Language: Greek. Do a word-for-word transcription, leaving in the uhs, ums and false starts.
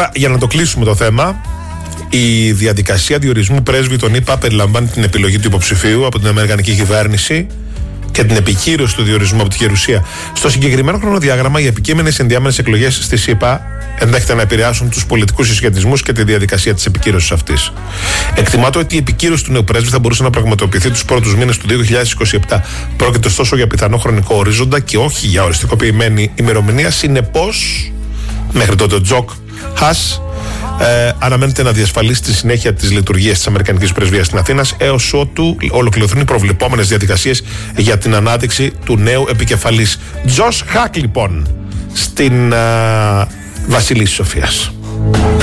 Τώρα, για να το κλείσουμε το θέμα, η διαδικασία διορισμού πρέσβη των ΗΠΑ περιλαμβάνει την επιλογή του υποψηφίου από την αμερικανική κυβέρνηση και την επικύρωση του διορισμού από τη Γερουσία. Στο συγκεκριμένο χρονοδιάγραμμα, οι επικείμενες ενδιάμενες εκλογές στις ΗΠΑ ενδέχεται να επηρεάσουν τους πολιτικούς συσχετισμούς και τη διαδικασία της επικύρωσης αυτής. Εκτιμάται ότι η επικύρωση του νέου πρέσβη θα μπορούσε να πραγματοποιηθεί τους πρώτους μήνες του δύο χιλιάδες είκοσι επτά. Πρόκειται ωστόσο για πιθανό χρονικό ορίζοντα και όχι για οριστικοποιημένη ημερομηνία. Συνεπώς, μέχρι τότε ο Τζοκ Χας Ε, αναμένεται να διασφαλίσει τη συνέχεια της λειτουργίας της Αμερικανικής Πρεσβείας στην Αθήνα έως ότου ολοκληρωθούν οι προβλεπόμενες διαδικασίες για την ανάδειξη του νέου επικεφαλής. Τζος Χακ, λοιπόν, στην uh, Βασιλής Σοφίας.